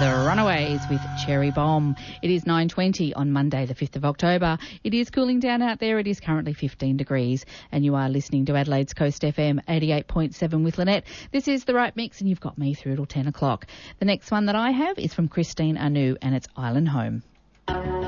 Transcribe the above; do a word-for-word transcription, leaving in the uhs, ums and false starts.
The Runaways with Cherry Bomb. It is nine twenty on Monday, the fifth of October. It is cooling down out there. It is currently fifteen degrees, and you are listening to Adelaide's Coast F M eighty-eight point seven with Lynette. This is The Right Mix, and you've got me through till ten o'clock. The next one that I have is from Christine Anu, and it's Island Home.